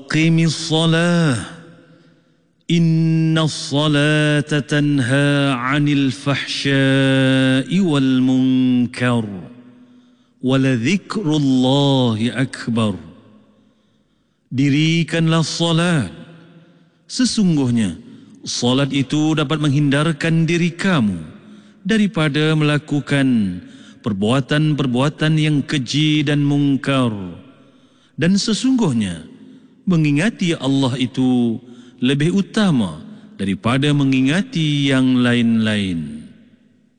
Aqimis salah Inna salata tanha 'anil fahsya'i wal munkar waladhikrullahi akbar. Dirikanlah salat. Sesungguhnya salat itu dapat menghindarkan diri kamu daripada melakukan perbuatan-perbuatan yang keji dan mungkar. Dan sesungguhnya mengingati Allah itu lebih utama daripada mengingati yang lain-lain.